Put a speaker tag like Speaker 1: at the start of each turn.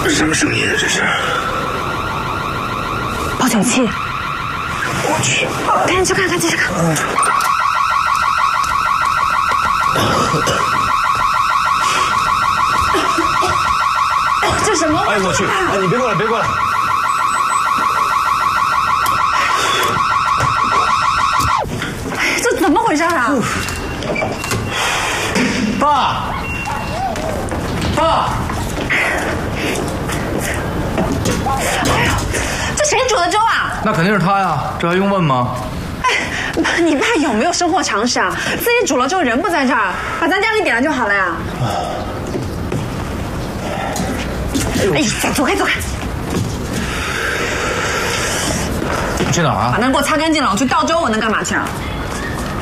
Speaker 1: 什么声音啊？这是？
Speaker 2: 报警器。
Speaker 1: 我去！
Speaker 2: 赶紧去看看，继续看。这什么？
Speaker 1: 哎，我去！哎，你别过来，别过来！
Speaker 2: 这怎么回事啊？
Speaker 1: 爸！爸！
Speaker 2: 哎呦，这谁煮的粥啊？
Speaker 3: 那肯定是他呀，这还用问吗？
Speaker 2: 哎，你爸有没有生活常识啊？自己煮了粥，人不在这儿，把咱家给点了就好了呀。哎，走开走开！
Speaker 3: 去哪儿啊？
Speaker 2: 把那给我擦干净了，我去倒粥，我能干嘛去啊？